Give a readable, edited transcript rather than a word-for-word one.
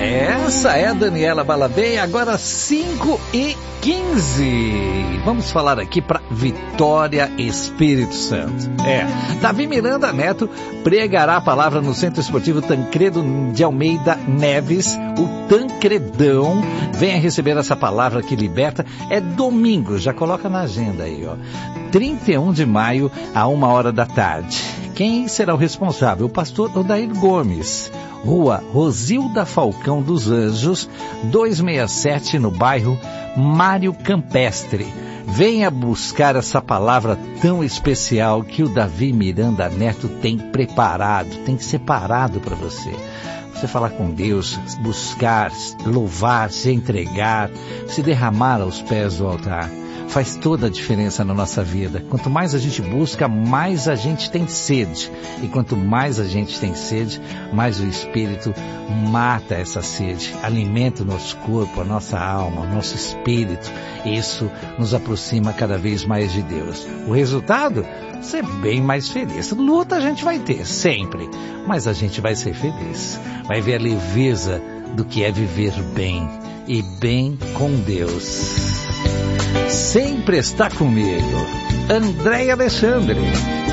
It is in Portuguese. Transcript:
Essa é a Daniela Balabé, agora 5h15. Vamos falar aqui para Vitória, Espírito Santo. Davi Miranda Neto pregará a palavra no Centro Esportivo Tancredo de Almeida Neves, o Tancredão. Venha receber essa palavra que liberta. É domingo, já coloca na agenda aí, ó. 31 de maio, à 13h. Quem será o responsável? O pastor Odair Gomes. Rua Rosilda Falcão dos Anjos, 267, no bairro Mário Campestre. Venha buscar essa palavra tão especial que o Davi Miranda Neto tem preparado, tem separado para você. Você falar com Deus, buscar, louvar, se entregar, se derramar aos pés do altar. Faz toda a diferença na nossa vida. Quanto mais a gente busca, mais a gente tem sede. E quanto mais a gente tem sede, mais o Espírito mata essa sede. Alimenta o nosso corpo, a nossa alma, o nosso espírito. Isso nos aproxima cada vez mais de Deus. O resultado? Ser bem mais feliz. Luta a gente vai ter, sempre. Mas a gente vai ser feliz. Vai ver a leveza do que é viver bem. E bem com Deus. Sempre está comigo, André Alexandre.